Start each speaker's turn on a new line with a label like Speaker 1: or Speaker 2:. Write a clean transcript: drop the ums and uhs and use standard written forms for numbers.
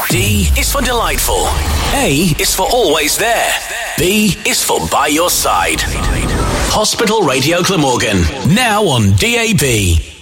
Speaker 1: D is for delightful. A is for always there. B is for by your side. Hospital Radio Glamorgan, now on DAB.